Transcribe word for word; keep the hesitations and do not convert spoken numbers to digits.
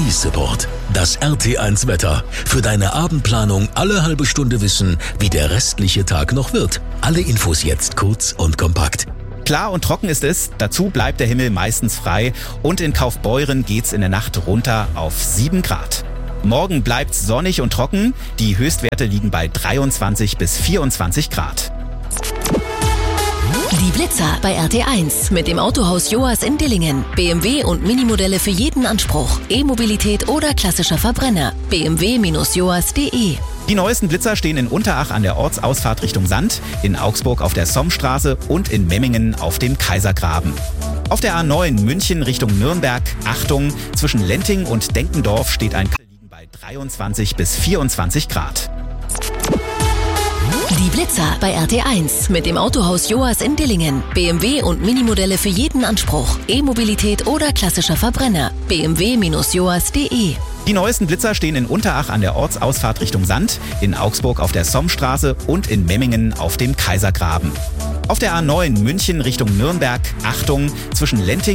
E-Support. Das R T eins Wetter. Für deine Abendplanung alle halbe Stunde wissen, wie der restliche Tag noch wird. Alle Infos jetzt kurz und kompakt. Klar und trocken ist es, dazu bleibt der Himmel meistens frei und in Kaufbeuren geht's in der Nacht runter auf sieben Grad. Morgen bleibt's sonnig und trocken, die Höchstwerte liegen bei dreiundzwanzig bis vierundzwanzig Grad. Die Blitzer bei R T eins mit dem Autohaus Joas in Dillingen. B M W und Minimodelle für jeden Anspruch. E-Mobilität oder klassischer Verbrenner. b m w Bindestrich joas punkt de. Die neuesten Blitzer stehen in Unterach an der Ortsausfahrt Richtung Sand, in Augsburg auf der Sommstraße und in Memmingen auf dem Kaisergraben. Auf der A neun München Richtung Nürnberg, Achtung, zwischen Lenting und Denkendorf steht ein K liegen bei dreiundzwanzig bis vierundzwanzig Grad. Die Blitzer bei R T eins mit dem Autohaus Joas in Dillingen. B M W und Minimodelle für jeden Anspruch. E-Mobilität oder klassischer Verbrenner. b m w Bindestrich joas punkt de. Die neuesten Blitzer stehen in Unterach an der Ortsausfahrt Richtung Sand, in Augsburg auf der Sommstraße und in Memmingen auf dem Kaisergraben. Auf der A neun München Richtung Nürnberg, Achtung, zwischen Lenting